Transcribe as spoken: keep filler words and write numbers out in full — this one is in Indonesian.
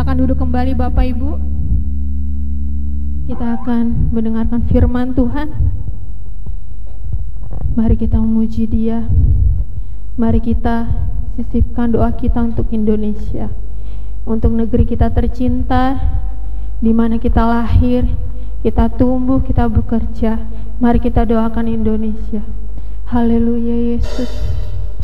Silakan duduk kembali Bapak Ibu. Kita akan mendengarkan firman Tuhan. Mari kita memuji Dia. Mari kita sisipkan doa kita untuk Indonesia, untuk negeri kita tercinta, di mana kita lahir, kita tumbuh, kita bekerja. Mari kita doakan Indonesia. Haleluya Yesus.